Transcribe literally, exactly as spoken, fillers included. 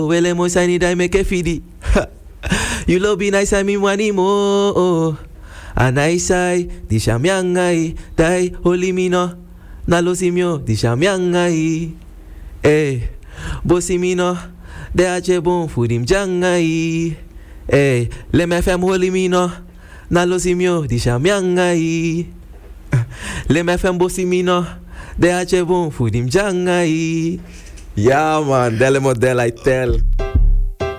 Wele mo sani dai me ke fidi. You lo be nice and me money mo. Anaisai di shamyangai dai holy mino. Nalo simio di shamyangai. Eh, bosimino de ache bon fudim jangai. Eh, le me fem holy mino. Nalo simio di shamyangai. Le me fem bosimino de ache bon fudim jangai. Ja man, delle model I tell.